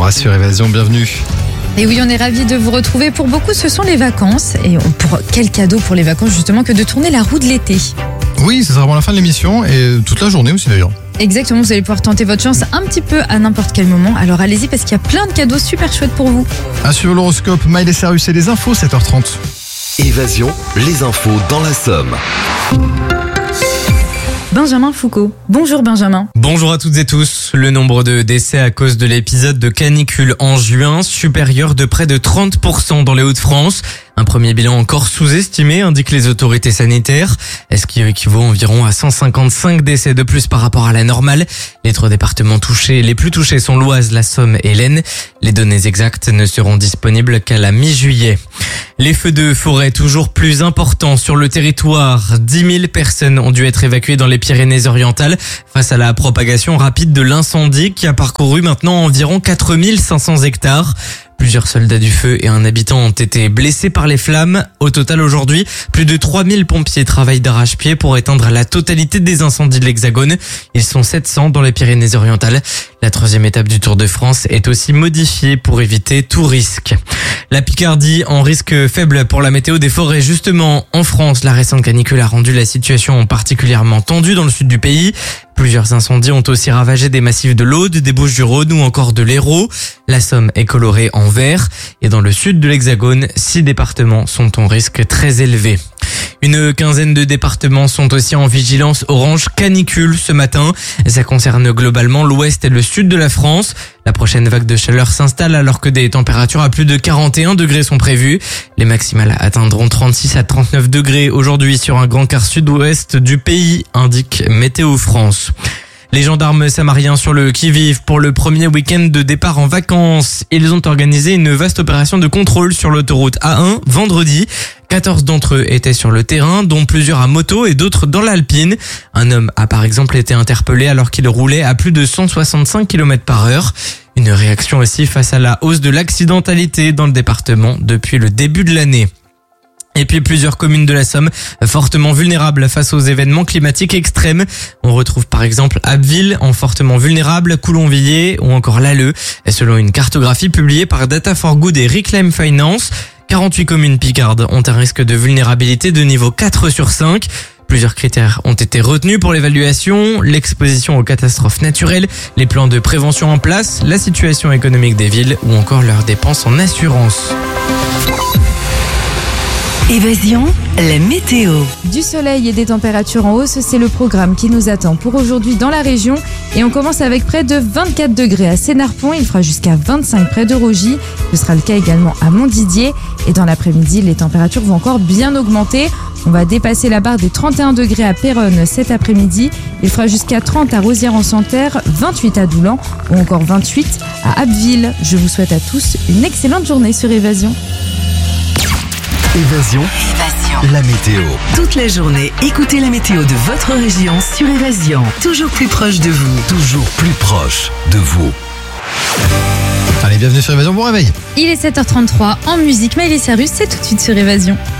7h33 sur Évasion, bienvenue. Et oui, on est ravis de vous retrouver. Pour beaucoup, ce sont les vacances. Et pour quel cadeau pour les vacances, justement, que de tourner la roue de l'été. Oui, ça sera avant la fin de l'émission et toute la journée aussi d'ailleurs. Exactement, vous allez pouvoir tenter votre chance un petit peu à n'importe quel moment. Alors allez-y parce qu'il y a plein de cadeaux super chouettes pour vous. Sur l'horoscope, Miley Cyrus et les infos, 7h30. Évasion, les infos dans la Somme. Benjamin Foucault. Bonjour Benjamin. Bonjour à toutes et tous. Le nombre de décès à cause de l'épisode de canicule en juin supérieur de près de 30% dans les Hauts-de-France. Un premier bilan encore sous-estimé, indiquent les autorités sanitaires, ce qui équivaut environ à 155 décès de plus par rapport à la normale. Les 3 départements les plus touchés sont l'Oise, la Somme et l'Aisne. Les données exactes ne seront disponibles qu'à la mi-juillet. Les feux de forêt toujours plus importants sur le territoire. 10 000 personnes ont dû être évacuées dans les Pyrénées-Orientales face à la propagation rapide de l'incendie qui a parcouru maintenant environ 4 500 hectares. Plusieurs soldats du feu et un habitant ont été blessés par les flammes. Au total, aujourd'hui, plus de 3000 pompiers travaillent d'arrache-pied pour éteindre la totalité des incendies de l'Hexagone. Ils sont 700 dans les Pyrénées-Orientales. La 3e étape du Tour de France est aussi modifiée pour éviter tout risque. La Picardie en risque faible pour la météo des forêts. Justement, en France, la récente canicule a rendu la situation particulièrement tendue dans le sud du pays. Plusieurs incendies ont aussi ravagé des massifs de l'Aude, des Bouches-du-Rhône ou encore de l'Hérault. La Somme est colorée en vert et dans le sud de l'Hexagone, 6 départements sont en risque très élevé. Une quinzaine de départements sont aussi en vigilance orange canicule ce matin. Ça concerne globalement l'ouest et le sud de la France. La prochaine vague de chaleur s'installe alors que des températures à plus de 41 degrés sont prévues. Les maximales atteindront 36 à 39 degrés aujourd'hui sur un grand quart sud-ouest du pays, indique Météo France. Les gendarmes samariens sur le qui-vive pour le premier week-end de départ en vacances. Ils ont organisé une vaste opération de contrôle sur l'autoroute A1 vendredi. 14 d'entre eux étaient sur le terrain, dont plusieurs à moto et d'autres dans l'Alpine. Un homme a par exemple été interpellé alors qu'il roulait à plus de 165 km/h. Une réaction aussi face à la hausse de l'accidentalité dans le département depuis le début de l'année. Et puis plusieurs communes de la Somme fortement vulnérables face aux événements climatiques extrêmes. On retrouve par exemple Abbeville en fortement vulnérable, Coulonvilliers ou encore Lalleux. Selon une cartographie publiée par Data for Good et Reclaim Finance, 48 communes picardes ont un risque de vulnérabilité de niveau 4 sur 5. Plusieurs critères ont été retenus pour l'évaluation, l'exposition aux catastrophes naturelles, les plans de prévention en place, la situation économique des villes ou encore leurs dépenses en assurance. Évasion, la météo. Du soleil et des températures en hausse, c'est le programme qui nous attend pour aujourd'hui dans la région. Et on commence avec près de 24 degrés à Sénarpont. Il fera jusqu'à 25 près de Rogy. Ce sera le cas également à Montdidier. Et dans l'après-midi, les températures vont encore bien augmenter. On va dépasser la barre des 31 degrés à Péronne cet après-midi. Il fera jusqu'à 30 à Rosières-en-Santerre, 28 à Doulan ou encore 28 à Abbeville. Je vous souhaite à tous une excellente journée sur Évasion. Évasion, la météo. Toute la journée, écoutez la météo de votre région sur Évasion. Toujours plus proche de vous. Toujours plus proche de vous. Allez, bienvenue sur Évasion, bon réveil. Il est 7h33 en musique. Miley Cyrus, c'est tout de suite sur Évasion.